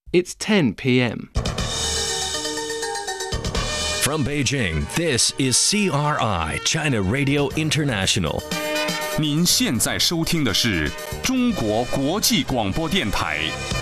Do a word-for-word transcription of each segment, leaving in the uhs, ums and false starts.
It's ten p.m. From Beijing, this is C R I, China Radio International. 您现在收听的是中国国际广播电台。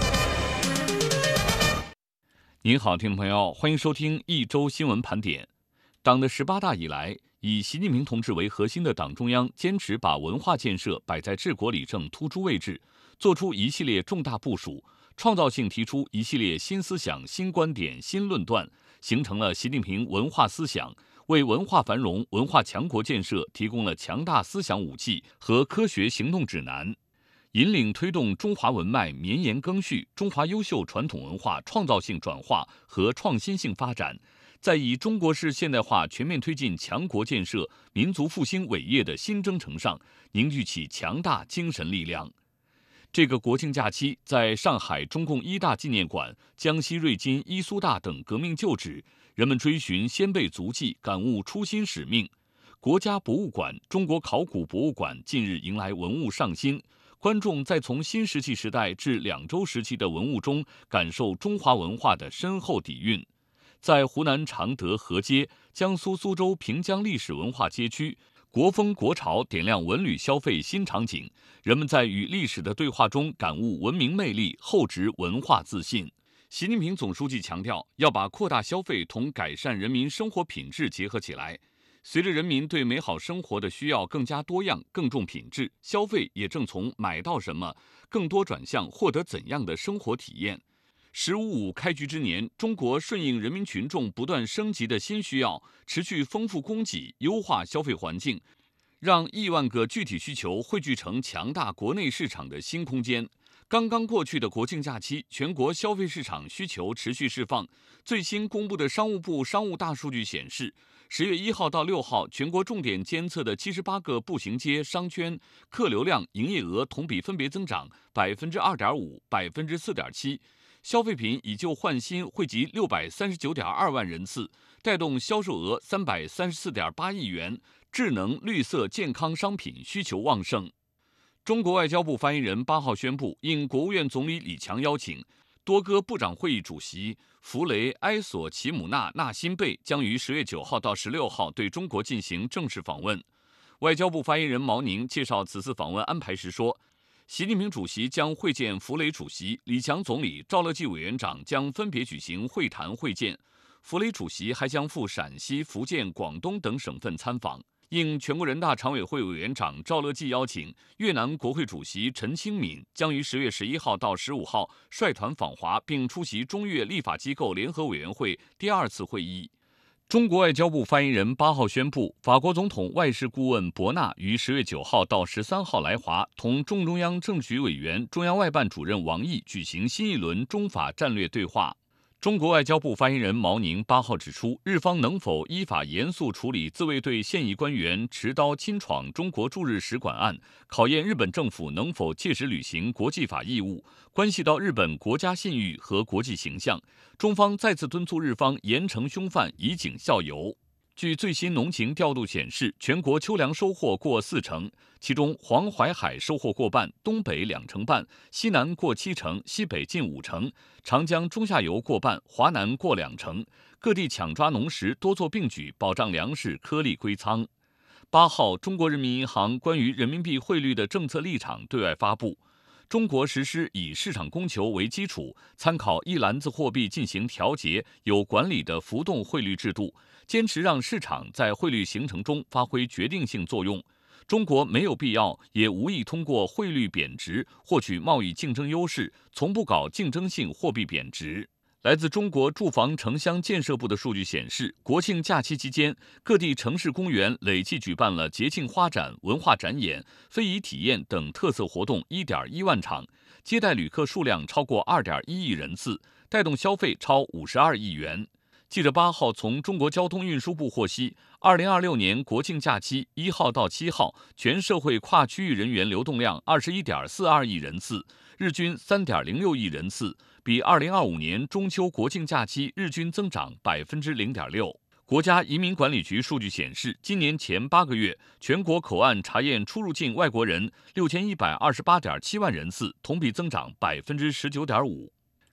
您好，听众朋友，欢迎收听一周新闻盘点。党的十八大以来，以习近平同志为核心的党中央坚持把文化建设摆在治国理政突出位置，做出一系列重大部署，创造性提出一系列新思想、新观点、新论断，形成了习近平文化思想，为文化繁荣、文化强国建设提供了强大思想武器和科学行动指南，引领推动中华文脉绵延更续，中华优秀传统文化创造性转化和创新性发展，在以中国式现代化全面推进强国建设、民族复兴伟业的新征程上凝聚起强大精神力量。这个国庆假期，在上海中共一大纪念馆、江西瑞金伊苏大等革命旧址，人们追寻先辈足迹，感悟初心使命。国家博物馆、中国考古博物馆近日迎来文物上新，观众在从新石器时代至两周时期的文物中，感受中华文化的深厚底蕴。在湖南常德河街、江苏苏州平江历史文化街区，国风国潮点亮文旅消费新场景，人们在与历史的对话中感悟文明魅力，厚植文化自信。习近平总书记强调，要把扩大消费同改善人民生活品质结合起来。随着人民对美好生活的需要更加多样、更重品质，消费也正从买到什么，更多转向获得怎样的生活体验。十五五开局之年，中国顺应人民群众不断升级的新需要，持续丰富供给，优化消费环境，让亿万个具体需求汇聚成强大国内市场的新空间。刚刚过去的国庆假期，全国消费市场需求持续释放。最新公布的商务部商务大数据显示，十月一号到六号，全国重点监测的七十八个步行街、商圈客流量、营业额同比分别增长百分之二点五、百分之四点七。消费品以旧换新惠及六百三十九点二万人次，带动销售额三百三十四点八亿元，智能、绿色、健康商品需求旺盛。中国外交部发言人八号宣布，应国务院总理李强邀请，多哥部长会议主席弗雷埃索齐姆纳纳辛贝将于十月九号到十六号对中国进行正式访问。外交部发言人毛宁介绍此次访问安排时说，习近平主席将会见弗雷主席，李强总理、赵乐际委员长将分别举行会谈会见。弗雷主席还将赴陕西、福建、广东等省份参访。应全国人大常委会委员长赵乐际邀请，越南国会主席陈清敏将于十月十一号到十五号率团访华，并出席中越立法机构联合委员会第二次会议。中国外交部发言人八号宣布，法国总统外事顾问博纳于十月九号到十三号来华，同中中央政局委员、中央外办主任王毅举行新一轮中法战略对话。中国外交部发言人毛宁八号指出，日方能否依法严肃处理自卫队现役官员持刀侵闯中国驻日使馆案，考验日本政府能否切实履行国际法义务，关系到日本国家信誉和国际形象。中方再次敦促日方严惩凶犯，以儆效尤。据最新农情调度显示，全国秋粮收获过四成，其中黄淮海收获过半，东北两成半，西南过七成，西北近五成，长江中下游过半，华南过两成。各地抢抓农时，多做并举，保障粮食颗粒归仓。八号，中国人民银行关于人民币汇率的政策立场对外发布。中国实施以市场供求为基础，参考一篮子货币进行调节、有管理的浮动汇率制度，坚持让市场在汇率形成中发挥决定性作用。中国没有必要，也无意通过汇率贬值获取贸易竞争优势，从不搞竞争性货币贬值。来自中国住房城乡建设部的数据显示，国庆假期期间，各地城市公园累计举办了节庆花展、文化展演、非遗体验等特色活动一点一万场，接待旅客数量超过二点一亿人次，带动消费超五十二亿元。记者八号从中国交通运输部获悉，二零二六年国庆假期一号到七号，全社会跨区域人员流动量二十一点四二亿人次，日均三点零六亿人次，比二零二五年中秋国庆假期日均增长百分之零点六。国家移民管理局数据显示，今年前八个月，全国口岸查验出入境外国人六千一百二十八点七万人次，同比增长百分之十九点五。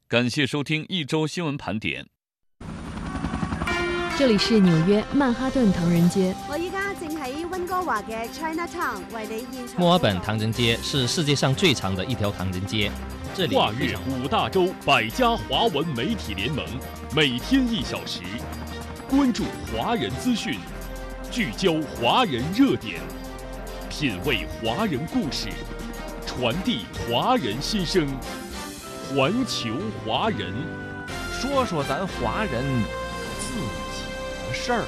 感谢收聽一周新聞盤點。 這裡是紐約曼哈頓唐人街。 我依家正喺溫哥華嘅 Chinatown 為你現場。 墨爾本唐人街是世界上最長的一條唐人街。這裡跨越五大洲百家華文媒體聯盟，每天一小時，關注華人資訊，聚焦華人熱點，品味華人故事，傳遞華人心聲。環球華人， 說說咱華人自己的事兒。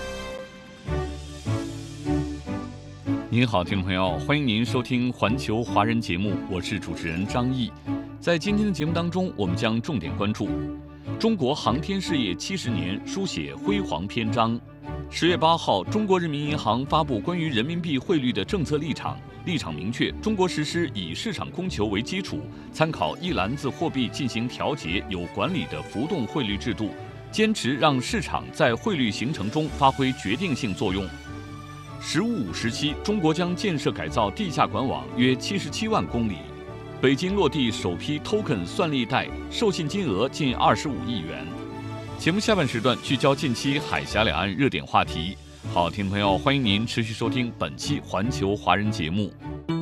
您好，听众朋友，欢迎您收听环球华人节目，我是主持人张毅。在今天的节目当中，我们将重点关注中国航天事业七十年，书写辉煌篇章。十月八号，中国人民银行发布关于人民币汇率的政策立场，立场明确，中国实施以市场供求为基础，参考一篮子货币进行调节、有管理的浮动汇率制度，坚持让市场在汇率形成中发挥决定性作用。十五五时期，中国将建设改造地下管网约七十七万公里。北京落地首批 token 算力贷，授信金额近二十五亿元。节目下半时段聚焦近期海峡两岸热点话题。好，听众朋友，欢迎您持续收听本期环球华人节目。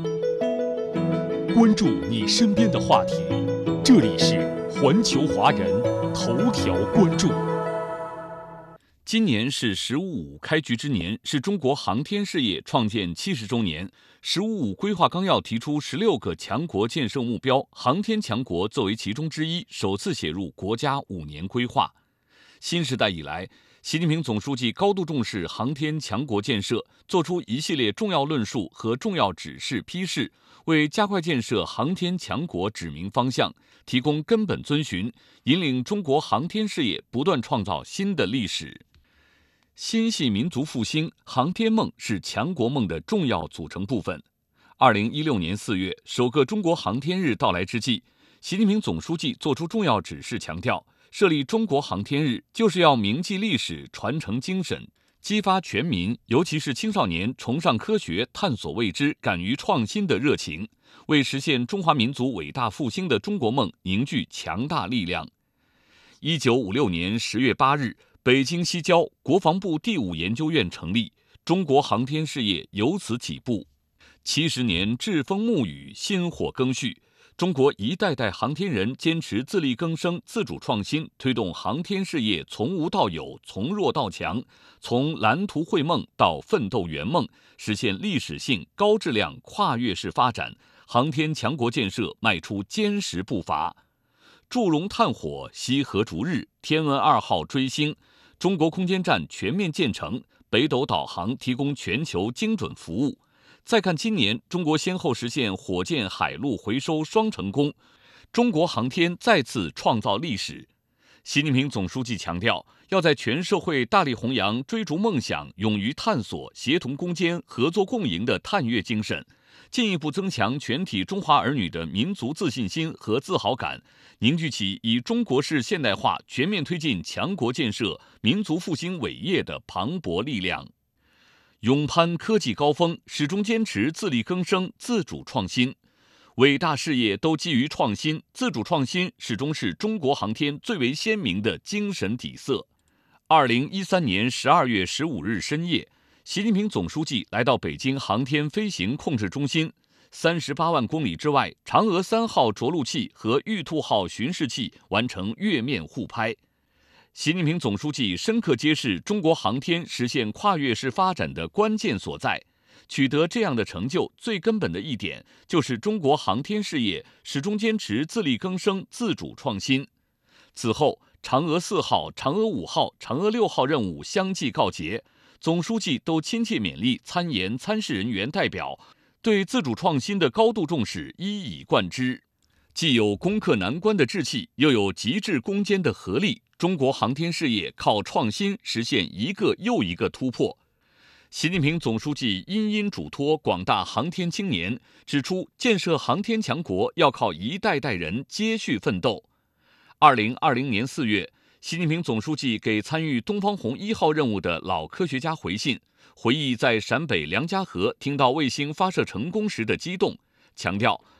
關注你身邊的話題，這裡是環球華人頭條關注。 今年是十五五開局之年，是中國航天事業創建七十周年。十五五規劃綱要提出十六個強國建設目標，航天強國作為其中之一，首次寫入國家五年規劃。新時代以來，習近平總書記高度重視航天強國建設，作出一系列重要論述和重要指示批示，為加快建設航天強國指明方向，提供根本遵循，引領中國航天事業不斷創造新的歷史。心繫民族復興，航天夢是強國夢的重要組成部分。二零一六年四月，首個中國航天日到來之際，習近平總書記作出重要指示，強調設立中國航天日就是要銘記歷史、傳承精神，激發全民，尤其是青少年崇尚科學、探索未知、敢於創新的熱情，為實現中華民族偉大復興的中國夢凝聚強大力量。一九五六年十月八日，北京西郊國防部第五研究院成立，中國航天事業由此起步。七十年櫛風沐雨，薪火更續，中國一代代航天人堅持自力更生、自主創新，推動航天事業從無到有、從弱到強，從藍圖繪夢到奮鬥圓夢，實現歷史性、高質量、跨越式發展，航天強國建設邁出堅實步伐。祝融探火，羲和逐日，天問二號追星，中國空間站全面建成，北斗導航提供全球精準服務。再看今年，中國先後實現火箭、海陸回收雙成功，中國航天再次創造歷史。習近平總書記強調，要在全社會大力弘揚追逐夢想、勇於探索、協同攻堅、合作共贏的探月精神，進一步增強全體中華兒女的民族自信心和自豪感，凝聚起以中國式現代化全面推進強國建設、民族復興偉業的磅礴力量。勇攀科技高峰，始終堅持自力更生、自主創新。偉大事業都基於創新，自主創新始終是中國航天最為鮮明的精神底色。二零一三年十二月十五日深夜，習近平總書記來到北京航天飛行控制中心，三十八萬公里之外，嫦娥三號着陸器和玉兔號巡視器完成月面互拍。習近平總書記深刻揭示中國航天實現跨越式發展的關鍵所在。取得這樣的成就，最根本的一點就是中國航天事業始終堅持自力更生、自主創新。此後，嫦娥四號、嫦娥五號、嫦娥六號任務相繼告捷，總書記都親切勉勵參研參試人員代表，對自主創新的高度重視一以貫之。既有攻克難關的志氣，又有極致攻堅的合力，中國航天事業靠創新實現一個又一個突破。習近平總書記殷殷囑託廣大航天青年，指出建設航天強國要靠一代代人接續奮鬥。二零二零年四月，習近平總書記給參與東方紅一號任務的老科學家回信，回憶在陝北梁家河聽到衛星發射成功時的激動，強調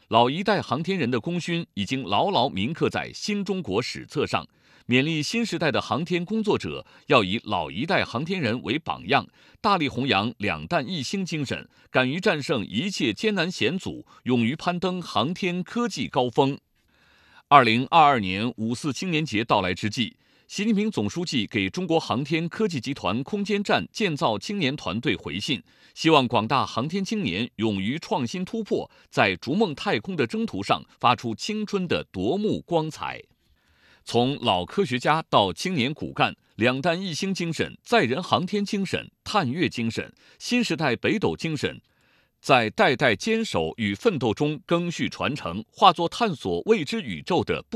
老一代航天人的功勋已经牢牢铭刻在新中国史册上，勉励新时代的航天工作者要以老一代航天人为榜样，大力弘扬两弹一星精神，敢于战胜一切艰难险阻，勇于攀登航天科技高峰。二零二二年五四青年节到来之际，习近平总书记给中国航天科技集团空间站建造青年团队回信，希望广大航天青年勇于创新突破，在逐梦太空的征途上发出青春的夺目光彩。从老科学家到青年骨干，两弹一星精神、载人航天精神、探月精神、新时代北斗精神，在代代坚守与奋斗中赓续传承，化作探索未知宇宙的不